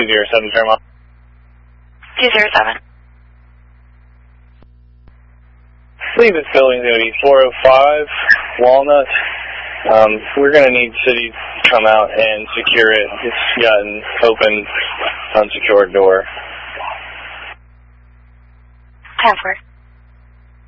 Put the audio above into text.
207, Fairmont. 207. Believe it's building going to be 405 Walnut. We're going to need city to come out and secure it. It's got an open, unsecured door. 10-4.